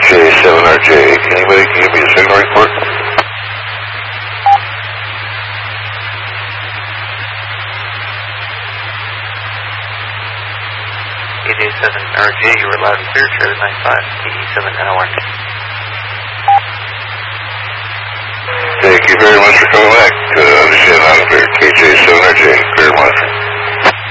KJ7RJ. Anybody can give me a signal report? KJ7RJ, you were loud and clear, Charlie 95, KJ7NOR. Thank you very much for coming back. Understand loud and clear. KJ7RJ, clear monitoring.